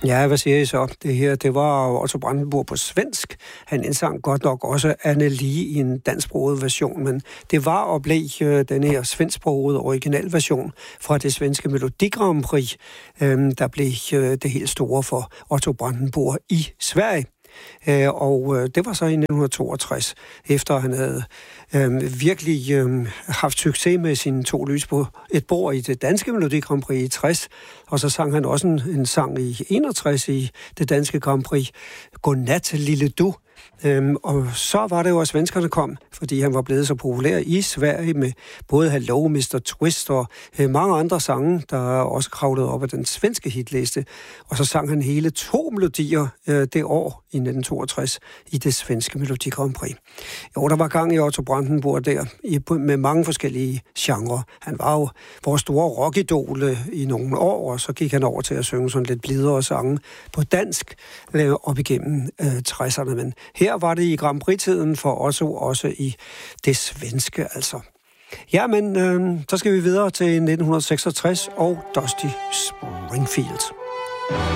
Ja, hvad siger I så? Det her, det var Otto Brandenburg på svensk. Han indsang godt nok også Anne Lie i en dansksproget version, men det var og blev den her svensksprogede originalversion fra det svenske Melodi Grand Prix, der blev det helt store for Otto Brandenburg i Sverige. Og det var så i 1962, efter han havde virkelig haft succes med sine 2 lys på et bord i det danske Melodi Grand Prix i 60, og så sang han også en sang i 61 i det danske Grand Prix, Godnat lille du. Og så var det jo, at svenskerne kom, fordi han var blevet så populær i Sverige med både Hello, Mr. Twist og mange andre sange, der også kravlede op af den svenske hitliste. Og så sang han hele 2 melodier det år i 1962 i det svenske Melodi Grand Prix. Jo, der var gang i Otto Brandenburg der med mange forskellige genrer. Han var jo vores store rockidol i nogle år, og så gik han over til at synge sådan lidt blidere sange på dansk op igennem 60'erne. Men her var det i Grand Prix-tiden for Otto, også i det svenske, altså. Ja, men så skal vi videre til 1966 og Dusty Springfield.